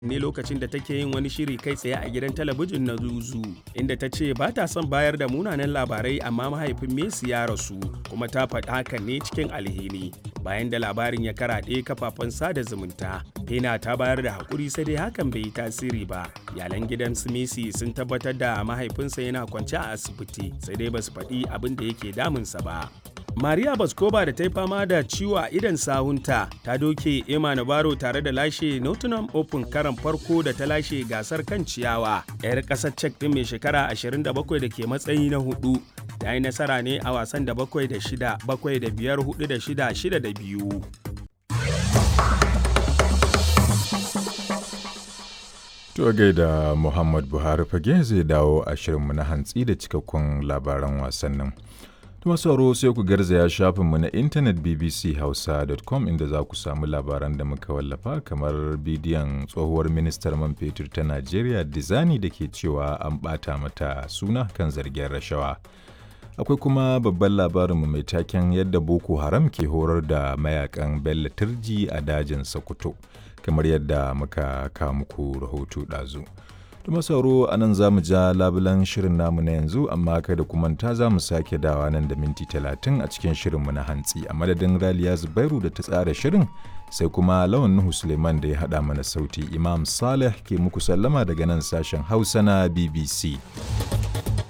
ne lokacin da take yin wani shiri kai tsaye a gidan talabijin na Zuzu, inda ta ce ba ta son bayar da munanan labarai amma mahaifin Messi ya rasu, kuma ta faɗi hakan ne cikin alheri. Bayan da labarin ya karaɗe kafafen sada zumunta, Pena ta bayar da haƙuri sai dai hakan bai yi tasiri ba. Iyalan gidan su Messi sun tabbatar da mahaifinsa yana kwance a asibiti, sai dai basu faɗi abin da yake damunsa ba. Maria Baskova da ta yi fama da ciwo a idon sahunta ta doke Emma Navarro tare da lashe Nottingham Open karan farko da ta lashe gasar kan ciyawa. 'Yar ƙasar Czech ɗin mai shekara 27 da ke matsayi na 4 ta yi nasara ne a wasan da 7 da 6, 7 da 5, 4 da 6, 6 da 2. To gaida Muhammad Buhari fage zai dawo a shirinmu na hantsi da cikakkun labaran wasannin. Tuma sauro sai ku garzaya shafinmu na intanet bbchausa.com inda za ku samu labaran da muka wallafa kamar bidiyon tsohuwar ministar man fetur ta Najeriya Dizani da ke cewa an ɓata mata suna kan zargin rashawa. Akwai kuma babban labarinmu mai taken yadda Boko Haram ke horar da mayakan Bello Turji a dajin Sokoto, kamar yadda muka kawo muku rahoto ɗazu. Tuma sauro a nan za mu ja labulan shirin namu na yanzu, amma kada ku manta za mu sake dawa nan da minti 30 a cikin shirinmu na hantsi. A madadin Raliya Zubairu da ta tsara shirin, sai kuma Lawan Nuhu Suleiman da ya haɗa mana sauti. Imam Saleh ke muku sallama daga nan sashen Hausa na BBC.